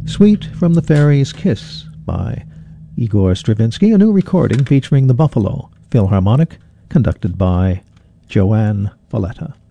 Suite from the Fairies' Kiss by Igor Stravinsky, a new recording featuring the Buffalo Philharmonic, conducted by Joanne Valletta.